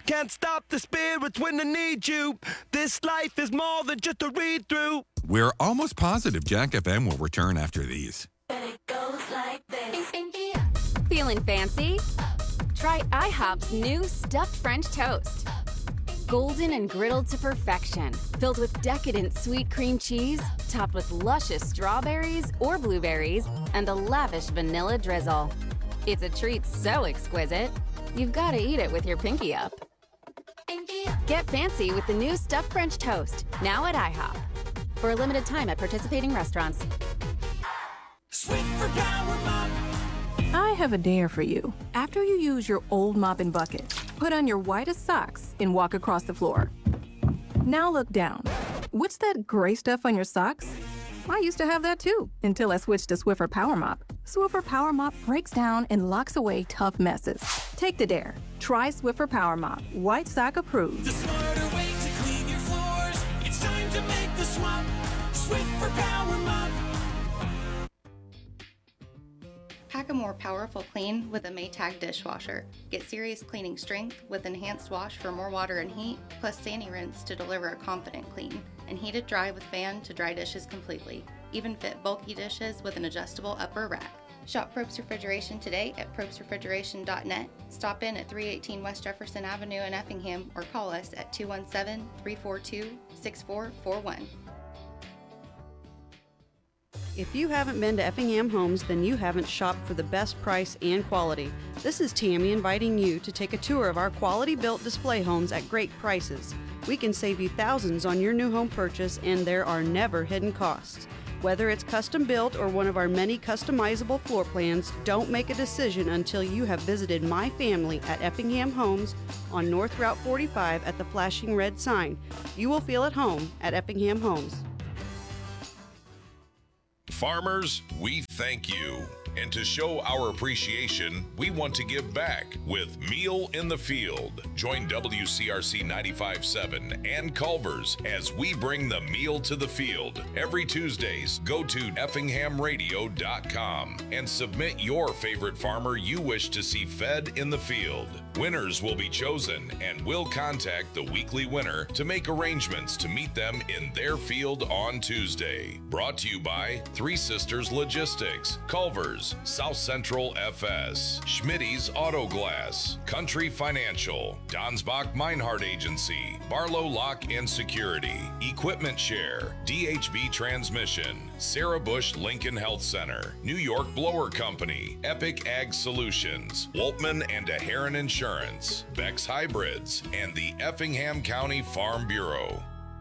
Can't stop the spirits when they need you. This life is more than just a read-through. We're almost positive Jack FM will return after these. It goes like this. Feeling fancy? Try IHOP's new stuffed French toast. Golden and griddled to perfection, filled with decadent sweet cream cheese, topped with luscious strawberries or blueberries, and a lavish vanilla drizzle. It's a treat so exquisite, you've got to eat it with your pinky up. Get fancy with the new stuffed French toast, now at IHOP. For a limited time at participating restaurants. Swiffer Power Mop. I have a dare for you. After you use your old mop and bucket, put on your whitest socks and walk across the floor. Now look down. What's that gray stuff on your socks? I used to have that too, until I switched to Swiffer Power Mop. Swiffer Power Mop breaks down and locks away tough messes. Take the dare. Try Swiffer Power Mop. White sock approved. The smarter way to clean your floors. It's time to make the swap. Swiffer Power Mop. Pack a more powerful clean with a Maytag dishwasher. Get serious cleaning strength with enhanced wash for more water and heat, plus Sani-Rinse to deliver a confident clean, and heated dry with fan to dry dishes completely. Even fit bulky dishes with an adjustable upper rack. Shop Probst Refrigeration today at probstrefrigeration.net. Stop in at 318 West Jefferson Avenue in Effingham or call us at 217-342-6441. If you haven't been to Effingham Homes, then you haven't shopped for the best price and quality. This is Tammy inviting you to take a tour of our quality-built display homes at great prices. We can save you thousands on your new home purchase, and there are never hidden costs. Whether it's custom built or one of our many customizable floor plans, don't make a decision until you have visited my family at Effingham Homes on North Route 45 at the flashing red sign. You will feel at home at Effingham Homes. Farmers, we thank you. And to show our appreciation, we want to give back with Meal in the Field. Join WCRC 95.7 and Culver's as we bring the meal to the field. Every Tuesdays, go to effinghamradio.com and submit your favorite farmer you wish to see fed in the field. Winners will be chosen, and we'll contact the weekly winner to make arrangements to meet them in their field on Tuesday. Brought to you by Three Sisters Logistics, Culver's, South Central FS, Schmitty's Auto Glass, Country Financial, Donsbach Meinhardt Agency, Barlow Lock and Security, Equipment Share, DHB Transmission, Sarah Bush Lincoln Health Center, New York Blower Company, Epic Ag Solutions, Woltman and Heron Insurance, Beck's Hybrids, and the Effingham County Farm Bureau.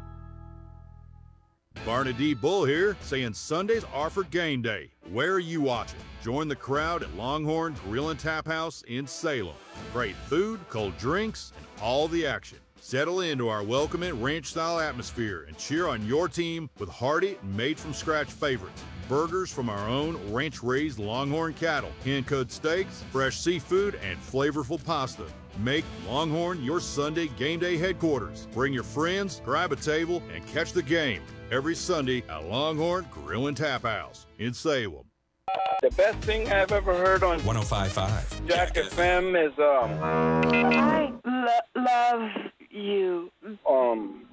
Barney D. Bull here, saying Sundays are for game day. Where are you watching? Join the crowd at Longhorn Grill and Tap House in Salem. Great food, cold drinks, and all the action. Settle into our welcoming ranch-style atmosphere and cheer on your team with hearty, made-from-scratch favorites. Burgers from our own ranch-raised Longhorn cattle, hand-cut steaks, fresh seafood, and flavorful pasta. Make Longhorn your Sunday game day headquarters. Bring your friends, grab a table, and catch the game every Sunday at Longhorn Grill and Tap House in Salem. The best thing I've ever heard on 105.5 Jack FM is I love you.